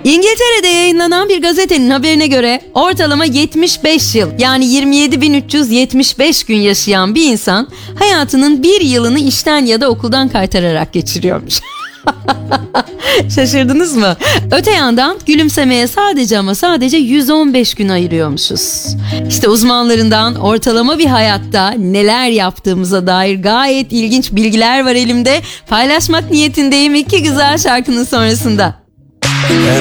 İngiltere'de yayınlanan bir gazetenin haberine göre ortalama 75 yıl yani 27.375 gün yaşayan bir insan hayatının bir yılını işten ya da okuldan kaytararak geçiriyormuş. Şaşırdınız mı? Öte yandan gülümsemeye sadece ama sadece 115 gün ayırıyormuşuz. İşte uzmanlarından ortalama bir hayatta neler yaptığımıza dair gayet ilginç bilgiler var elimde. Paylaşmak niyetindeyim iki güzel şarkının sonrasında.